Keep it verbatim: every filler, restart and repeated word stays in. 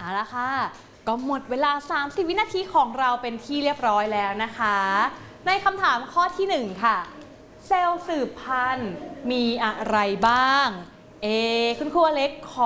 เอาละค่ะก็หมดเวลาสามสิบวินาทีของเราเป็นที่เรียบร้อยแล้วนะคะในคำถามข้อที่หนึ่งค่ะเซลล์สืบพันธุ์มีอะไรบ้างเอคุณครูอเล็กขอ